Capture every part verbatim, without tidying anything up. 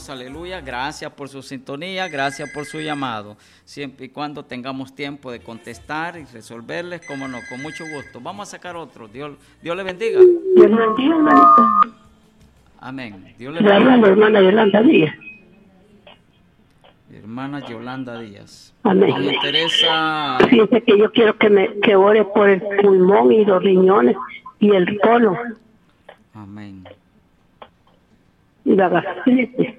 Dios, aleluya. Gracias por su sintonía, gracias por su llamado. Siempre y cuando tengamos tiempo de contestar y resolverles, como no, con mucho gusto. Vamos a sacar otro. Dios, Dios le bendiga. Dios le bendiga, hermanita. Amén. Dios le Le habla bendiga. la hermana Yolanda Díaz. Hermana Yolanda Díaz. Amén. Me interesa. Fíjese que yo quiero que me que ore por el pulmón y los riñones y el colon Amén. y la gastritis.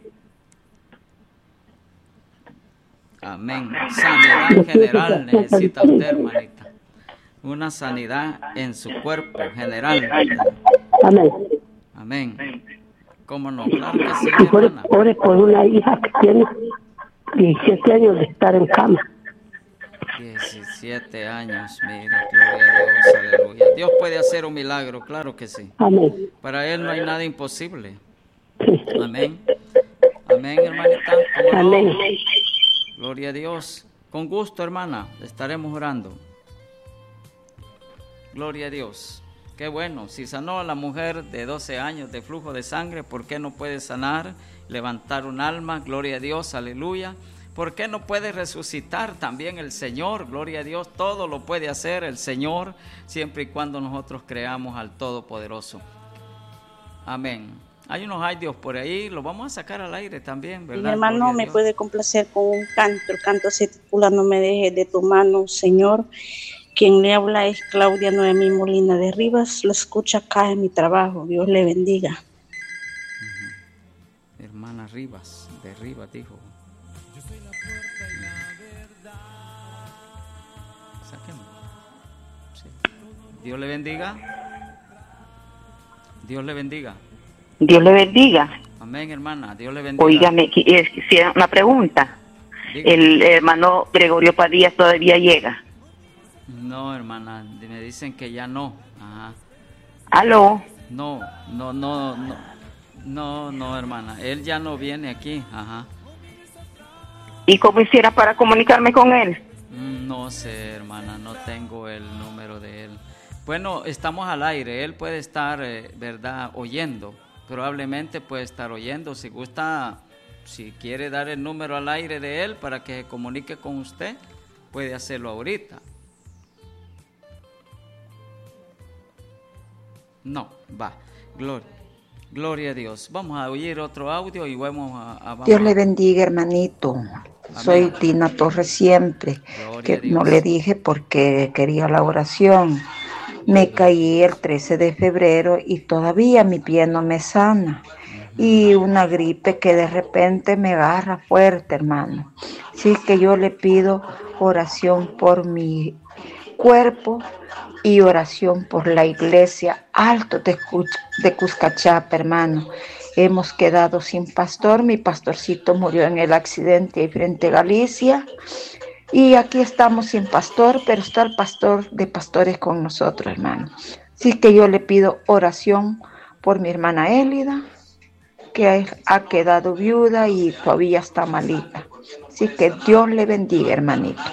Amén. Sanidad general necesita usted, hermanita. Una sanidad en su cuerpo general. Amén. Amén. ¿Cómo no? Claro que sí, Y ore, hermana. ore por una hija que tiene diecisiete años de estar en cama. diecisiete años, mira, gloria a Dios, aleluya. Dios puede hacer un milagro, claro que sí. Amén. Para Él no hay nada imposible. Sí. Amén. Amén, hermanita. ¿Cómo no? Amén. Gloria a Dios. Con gusto, hermana, estaremos orando. Gloria a Dios. Qué bueno. Si sanó a la mujer de doce años de flujo de sangre, ¿por qué no puede sanar, levantar un alma? Gloria a Dios, aleluya. ¿Por qué no puede resucitar también el Señor? Gloria a Dios. Todo lo puede hacer el Señor, siempre y cuando nosotros creamos al Todopoderoso. Amén. Hay unos audios por ahí, los vamos a sacar al aire también, ¿verdad? Mi hermano Gloria a me Dios. puede complacer con un canto. El canto se titula No me dejes de tu mano, Señor. Quien le habla es Claudia Noemí Molina de Rivas. Lo escucha acá en mi trabajo. Dios le bendiga. Uh-huh. Hermana Rivas, de Rivas dijo. Yo soy la puerta y la verdad. Saquemos. Sí. Dios le bendiga. Dios le bendiga. Dios le bendiga. Amén, hermana. Dios le bendiga. Óigame, quisiera una pregunta. Diga. ¿El hermano Gregorio Padilla todavía llega? No, hermana, me dicen que ya no. Ajá. ¿Aló? No, no, no, no, no, no, hermana. Él ya no viene aquí. Ajá. ¿Y cómo hiciera para comunicarme con él? No sé, hermana, no tengo el número de él. Bueno, estamos al aire. Él puede estar, eh, ¿verdad?, oyendo. Probablemente puede estar oyendo. Si gusta, si quiere dar el número al aire de él para que se comunique con usted, puede hacerlo ahorita. No, va. Gloria. Gloria a Dios. Vamos a oír otro audio y vamos a... a vamos Dios le a... bendiga, hermanito. Amén. Soy Tina Torres siempre. Gloria Que no le dije porque quería la oración. Me caí el trece de febrero y todavía mi pie no me sana. Y una gripe que de repente me agarra fuerte, hermano. Así que yo le pido oración por mi cuerpo y oración por la iglesia Alto de, de Cuscachapa, hermano. Hemos quedado sin pastor. Mi pastorcito murió en el accidente ahí frente a Galicia. Y aquí estamos sin pastor, pero está el pastor de pastores con nosotros, hermano. Así que yo le pido oración por mi hermana Élida, que ha quedado viuda y todavía está malita. Así que Dios le bendiga, hermanito.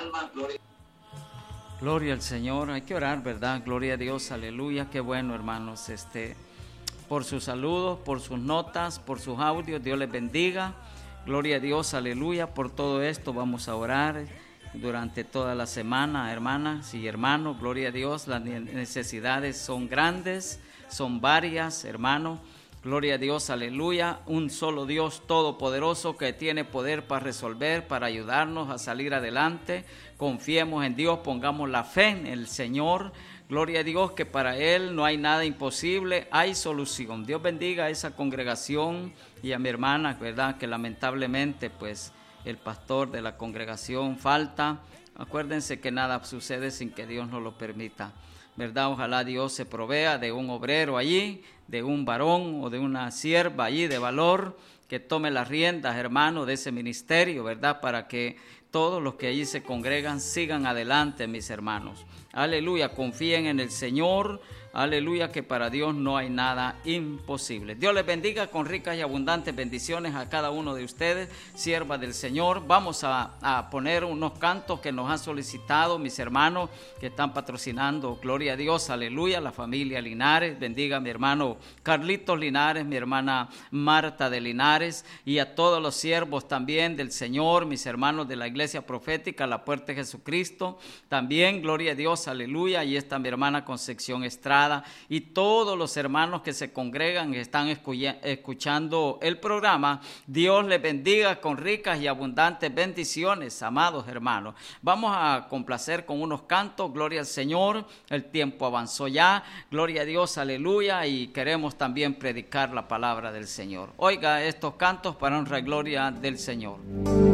Gloria al Señor. Hay que orar, ¿verdad? Gloria a Dios, aleluya. Qué bueno, hermanos, este, por sus saludos, por sus notas, por sus audios. Dios les bendiga. Gloria a Dios, aleluya. Por todo esto vamos a orar durante toda la semana, hermanas y hermanos. Gloria a Dios. Las necesidades son grandes, son varias, hermano. Gloria a Dios, aleluya. Un solo Dios todopoderoso que tiene poder para resolver, para ayudarnos a salir adelante. Confiemos en Dios, pongamos la fe en el Señor. Gloria a Dios, que para Él no hay nada imposible, hay solución. Dios bendiga a esa congregación y a mi hermana, ¿verdad?, que lamentablemente pues el pastor de la congregación falta. Acuérdense que nada sucede sin que Dios nos lo permita, ¿verdad? Ojalá Dios se provea de un obrero allí, de un varón o de una sierva allí de valor, que tome las riendas, hermano, de ese ministerio, ¿verdad?, para que todos los que allí se congregan sigan adelante, mis hermanos. Aleluya, confíen en el Señor. Aleluya, que para Dios no hay nada imposible. Dios les bendiga con ricas y abundantes bendiciones a cada uno de ustedes, siervas del Señor. Vamos a, a poner unos cantos que nos han solicitado mis hermanos que están patrocinando. Gloria a Dios, aleluya, la familia Linares. Bendiga a mi hermano Carlitos Linares, mi hermana Marta de Linares. hogares, y a todos los siervos también del Señor, mis hermanos de la Iglesia Profética, La Puerta de Jesucristo. También, gloria a Dios, aleluya. Y está mi hermana Concepción Estrada y todos los hermanos que se congregan y están escuchando el programa. Dios les bendiga con ricas y abundantes bendiciones, amados hermanos. Vamos a complacer con unos cantos, gloria al Señor. El tiempo avanzó ya, gloria a Dios, aleluya, y queremos también predicar la palabra del Señor. Oiga estos cantos para honra y gloria del Señor.